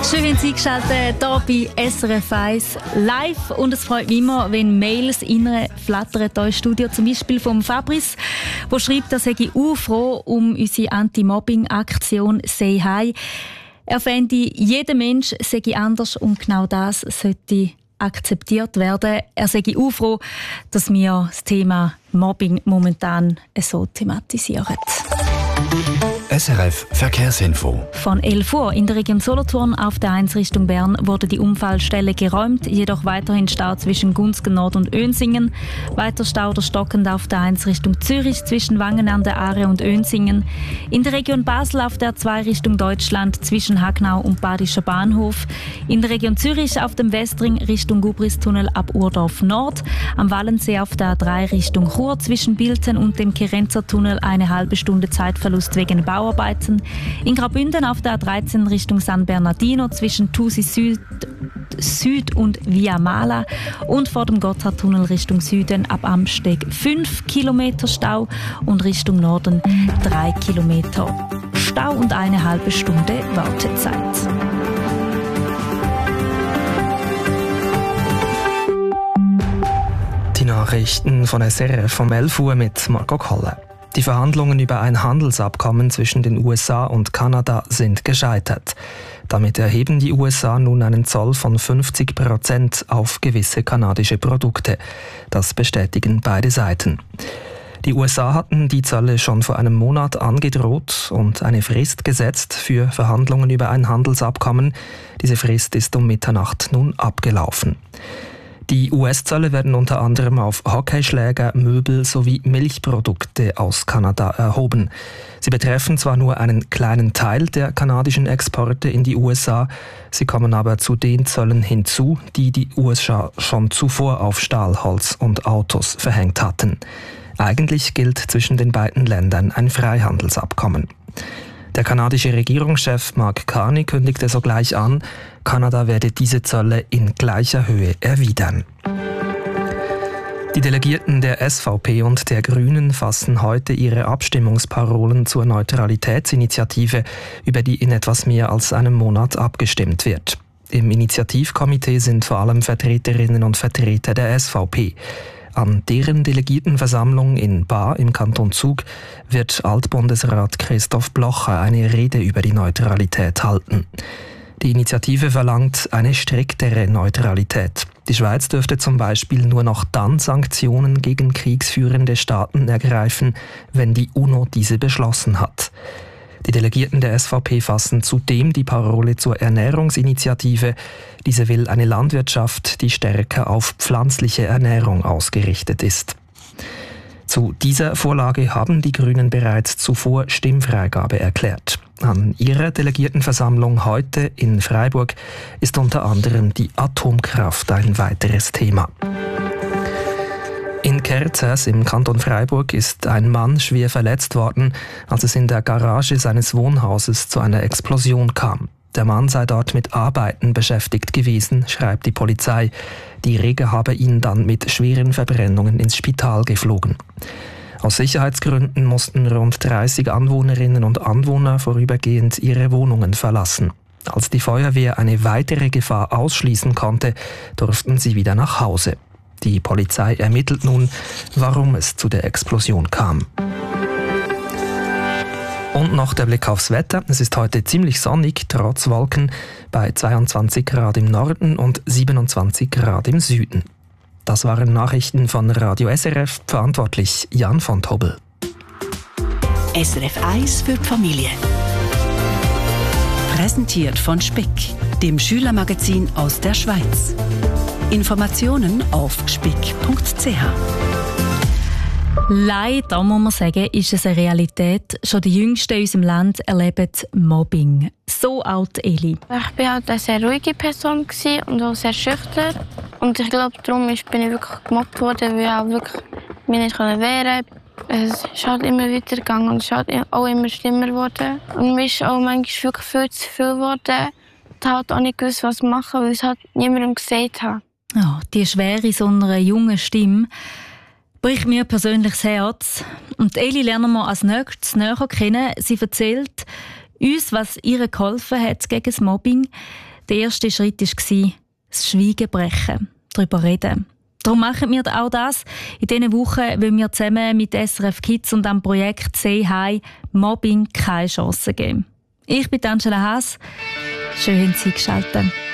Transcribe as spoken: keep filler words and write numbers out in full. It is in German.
Schön, wenn Sie eingeschaltet hier bei S R F eins live. Und es freut mich immer, wenn Mails reinflattern hier ins Studio. Zum Beispiel vom Fabrice, der schreibt, er sei auch froh um unsere Anti-Mobbing-Aktion «Say Hi». Er fände, jeder Mensch sei anders und genau das sollte akzeptiert werden. Er sei auch froh, dass wir das Thema Mobbing momentan so thematisieren. S R F Verkehrsinfo. Von elf Uhr in der Region Solothurn auf der eins Richtung Bern wurde die Unfallstelle geräumt, jedoch weiterhin Stau zwischen Gunzgen Nord und Önsingen. Weiter Stau oder stockend auf der eins Richtung Zürich zwischen Wangen an der Aare und Önsingen. In der Region Basel auf der zwei Richtung Deutschland zwischen Hagnau und Badischer Bahnhof. In der Region Zürich auf dem Westring Richtung Gubristunnel ab Urdorf Nord. Am Wallensee auf der drei Richtung Chur zwischen Bilten und dem Kerenzer Tunnel eine halbe Stunde Zeitverlust wegen Bauarbeiten. In Graubünden auf der dreizehn Richtung San Bernardino zwischen Thusi Süd, Süd und Via Mala und vor dem Gotthardtunnel Richtung Süden ab Amsteg fünf Kilometer Stau und Richtung Norden drei Kilometer Stau und eine halbe Stunde Wartezeit. Die Nachrichten von S R F vom elf Uhr mit Marco Kolle. Die Verhandlungen über ein Handelsabkommen zwischen den U S A und Kanada sind gescheitert. Damit erheben die U S A nun einen Zoll von fünfzig Prozent auf gewisse kanadische Produkte. Das bestätigen beide Seiten. Die U S A hatten die Zölle schon vor einem Monat angedroht und eine Frist gesetzt für Verhandlungen über ein Handelsabkommen. Diese Frist ist um Mitternacht nun abgelaufen. Die U S-Zölle werden unter anderem auf Hockeyschläger, Möbel sowie Milchprodukte aus Kanada erhoben. Sie betreffen zwar nur einen kleinen Teil der kanadischen Exporte in die U S A, sie kommen aber zu den Zöllen hinzu, die die U S A schon zuvor auf Stahl, Holz und Autos verhängt hatten. Eigentlich gilt zwischen den beiden Ländern ein Freihandelsabkommen. Der kanadische Regierungschef Mark Carney kündigte sogleich an, Kanada werde diese Zölle in gleicher Höhe erwidern. Die Delegierten der S V P und der Grünen fassen heute ihre Abstimmungsparolen zur Neutralitätsinitiative, über die in etwas mehr als einem Monat abgestimmt wird. Im Initiativkomitee sind vor allem Vertreterinnen und Vertreter der S V P. An deren Delegiertenversammlung in Baar im Kanton Zug wird Altbundesrat Christoph Blocher eine Rede über die Neutralität halten. Die Initiative verlangt eine striktere Neutralität. Die Schweiz dürfte zum Beispiel nur noch dann Sanktionen gegen kriegsführende Staaten ergreifen, wenn die UNO diese beschlossen hat. Die Delegierten der S V P fassen zudem die Parole zur Ernährungsinitiative. Diese will eine Landwirtschaft, die stärker auf pflanzliche Ernährung ausgerichtet ist. Zu dieser Vorlage haben die Grünen bereits zuvor Stimmfreigabe erklärt. An ihrer Delegiertenversammlung heute in Freiburg ist unter anderem die Atomkraft ein weiteres Thema. In Kerzers im Kanton Freiburg ist ein Mann schwer verletzt worden, als es in der Garage seines Wohnhauses zu einer Explosion kam. Der Mann sei dort mit Arbeiten beschäftigt gewesen, schreibt die Polizei. Die Reger habe ihn dann mit schweren Verbrennungen ins Spital geflogen. Aus Sicherheitsgründen mussten rund dreißig Anwohnerinnen und Anwohner vorübergehend ihre Wohnungen verlassen. Als die Feuerwehr eine weitere Gefahr ausschließen konnte, durften sie wieder nach Hause. Die Polizei ermittelt nun, warum es zu der Explosion kam. Und noch der Blick aufs Wetter. Es ist heute ziemlich sonnig, trotz Wolken, bei zweiundzwanzig Grad im Norden und siebenundzwanzig Grad im Süden. Das waren Nachrichten von Radio S R F, verantwortlich Jan von Tobel. S R F eins für die Familie. Präsentiert von Speck, dem Schülermagazin aus der Schweiz. Informationen auf speck punkt c h. Leider, muss man sagen, ist es eine Realität. Schon die Jüngsten in unserem Land erleben Mobbing. So alt Eli. Ich war halt eine sehr ruhige Person und auch sehr schüchtern. Und ich glaube, darum bin ich wirklich gemobbt worden, weil ich auch wirklich mich nicht wehren konnte. Es ist halt immer weitergegangen und es ist halt auch immer schlimmer geworden. Und mir ist auch manchmal wirklich viel zu viel geworden. Ich habe auch nicht gewusst, was machen, weil ich es halt niemandem gesagt habe. Oh, die Schwere so einer jungen Stimme bricht mir persönlich das Herz. Und Eli lernen wir als nächstes näher kennen. Sie erzählt uns, was ihr geholfen hat gegen das Mobbing. Der erste Schritt war das Schweigen brechen, darüber reden. Darum machen wir auch das. In diesen Wochen wollen wir zusammen mit S R F Kids und am Projekt «Say Hi» Mobbing keine Chance geben. Ich bin Angela Haas. Schön, haben Sie eingeschaltet.